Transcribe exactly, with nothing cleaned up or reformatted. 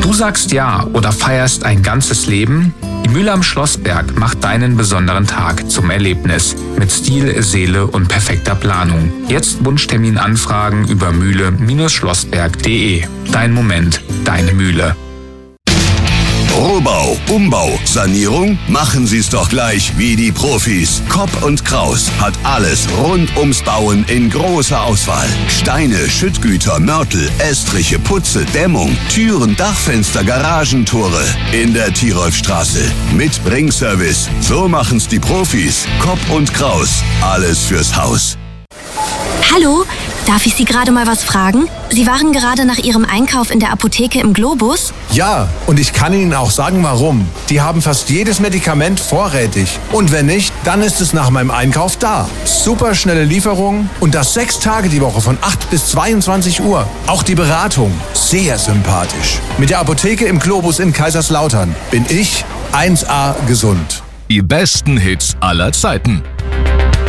Du sagst ja oder feierst ein ganzes Leben? Die Mühle am Schlossberg macht deinen besonderen Tag zum Erlebnis. Mit Stil, Seele und perfekter Planung. Jetzt Wunschtermin anfragen über mühle Schlossberg punkt de. Dein Moment, deine Mühle. Rohbau, Umbau, Sanierung? Machen Sie es doch gleich wie die Profis. Kopp und Kraus hat alles rund ums Bauen in großer Auswahl. Steine, Schüttgüter, Mörtel, Estriche, Putze, Dämmung, Türen, Dachfenster, Garagentore. In der Tirolfstraße. Mit Bringservice. So machen's die Profis. Kopp und Kraus. Alles fürs Haus. Hallo, darf ich Sie gerade mal was fragen? Sie waren gerade nach Ihrem Einkauf in der Apotheke im Globus? Ja, und ich kann Ihnen auch sagen, warum. Die haben fast jedes Medikament vorrätig. Und wenn nicht, dann ist es nach meinem Einkauf da. Superschnelle Lieferung und das sechs Tage die Woche von acht bis zweiundzwanzig Uhr. Auch die Beratung, sehr sympathisch. Mit der Apotheke im Globus in Kaiserslautern bin ich eins A gesund. Die besten Hits aller Zeiten.